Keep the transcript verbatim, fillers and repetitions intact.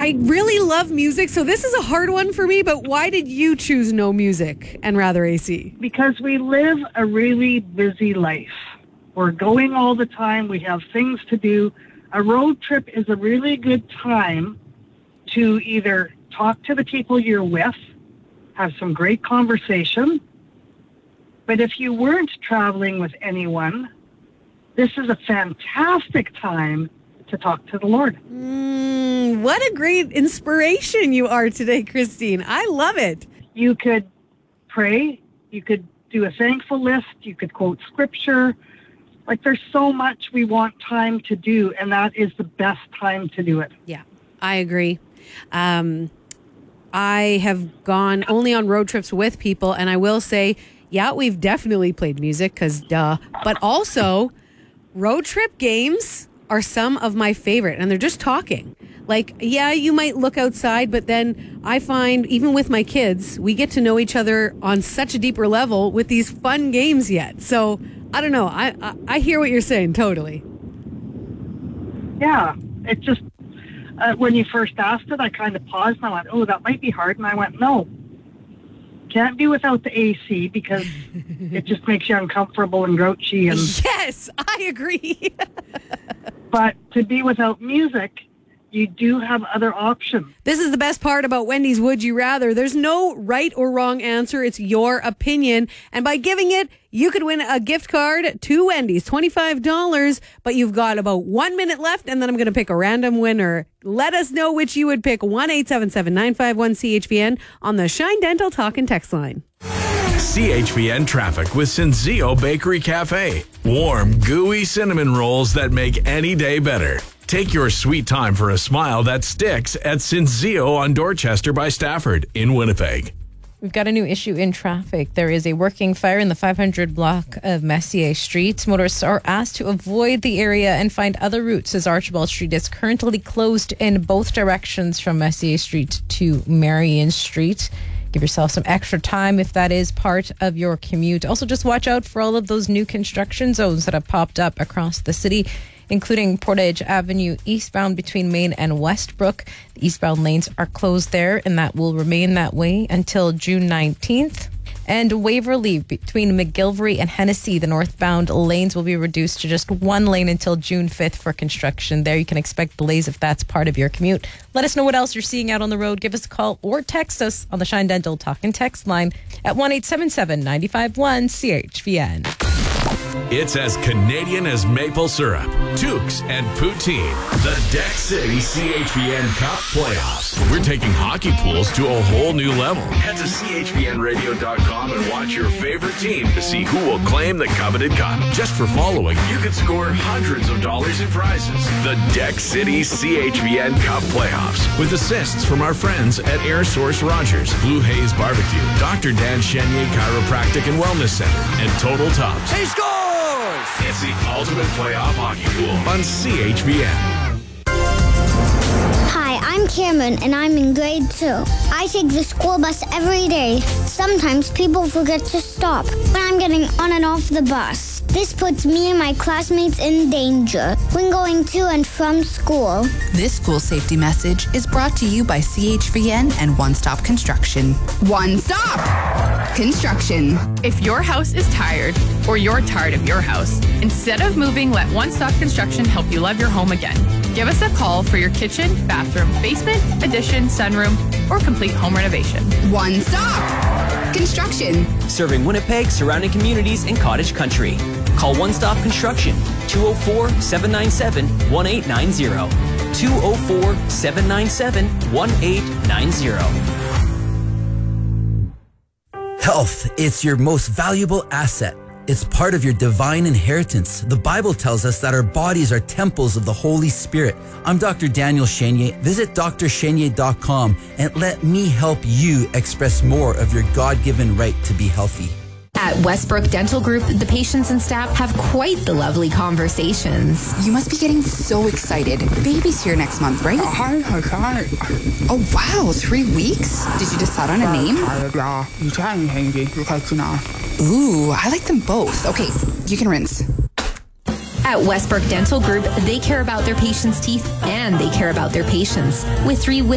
I really love music, so this is a hard one for me, but why did you choose no music and rather A C? Because we live a really busy life. We're going all the time. We have things to do. A road trip is a really good time to either talk to the people you're with, have some great conversation. But if you weren't traveling with anyone, this is a fantastic time to talk to the Lord. Mm, what a great inspiration you are today, Christine. I love it. You could pray. You could do a thankful list. You could quote scripture. Like, there's so much we want time to do, and that is the best time to do it. Yeah, I agree. Um, I have gone only on road trips with people, and I will say, yeah, we've definitely played music, because duh. But also, road trip games are some of my favorite, and they're just talking. Like, yeah, you might look outside, but then I find, even with my kids, we get to know each other on such a deeper level with these fun games yet. So, I don't know. I, I, I hear what you're saying, totally. Yeah, it just, uh, when you first asked it, I kind of paused and I went, oh, that might be hard. And I went, no, can't be without the A C because it just makes you uncomfortable and grouchy. And yes, I agree. But to be without music, you do have other options. This is the best part about Wendy's Would You Rather. There's no right or wrong answer. It's your opinion. And by giving it, you could win a gift card to Wendy's, twenty-five dollars. But you've got about one minute left, and then I'm going to pick a random winner. Let us know which you would pick. one eight seven seven nine five one C H V N on the Shine Dental Talk and Text line. C H V N traffic with Senzio Bakery Cafe. Warm, gooey cinnamon rolls that make any day better. Take your sweet time for a smile that sticks at Senzio on Dorchester by Stafford in Winnipeg. We've got a new issue in traffic. There is a working fire in the five hundred block of Messier Street. Motorists are asked to avoid the area and find other routes, as Archibald Street is currently closed in both directions from Messier Street to Marion Street. Give yourself some extra time if that is part of your commute. Also, just watch out for all of those new construction zones that have popped up across the city, including Portage Avenue eastbound between Main and Westbrook. The eastbound lanes are closed there, and that will remain that way until June nineteenth. And Waverly between McGilvery and Hennessy, the northbound lanes will be reduced to just one lane until June fifth for construction. There you can expect delays if that's part of your commute. Let us know what else you're seeing out on the road. Give us a call or text us on the Shine Dental Talk and Text line at one eight seven seven nine five one C H V N. It's as Canadian as maple syrup, toques, and poutine. The Deck City C H V N Cup Playoffs. We're taking hockey pools to a whole new level. Head to C H V N radio dot com and watch your favorite team to see who will claim the coveted cup. Just for following, you can score hundreds of dollars in prizes. The Deck City C H V N Cup Playoffs. With assists from our friends at Air Source Rogers, Blue Haze Barbecue, Doctor Dan Chenier Chiropractic and Wellness Center, and Total Tops. He scores! It's the ultimate playoff hockey pool on C H V N. Hi, I'm Cameron, and I'm in grade two. I take the school bus every day. Sometimes people forget to stop when I'm getting on and off the bus. This puts me and my classmates in danger when going to and from school. This school safety message is brought to you by C H V N and One Stop Construction. One Stop Construction. If your house is tired, or you're tired of your house, instead of moving, let One Stop Construction help you love your home again. Give us a call for your kitchen, bathroom, basement, addition, sunroom, or complete home renovation. One Stop Construction. Serving Winnipeg, surrounding communities, and cottage country. Call One Stop Construction, two oh four, seven nine seven, one eight nine zero. two oh four, seven nine seven, one eight nine zero. Health, it's your most valuable asset. It's part of your divine inheritance. The Bible tells us that our bodies are temples of the Holy Spirit. I'm Doctor Daniel Chenier. Visit D R chenier dot com and let me help you express more of your God-given right to be healthy. At Westbrook Dental Group, the patients and staff have quite the lovely conversations. You must be getting so excited. Baby's here next month, right? Oh, wow, three weeks? Did you decide on a name? Ooh, I like them both. Okay, you can rinse. At Westbrook Dental Group, they care about their patients' teeth and they care about their patients. With three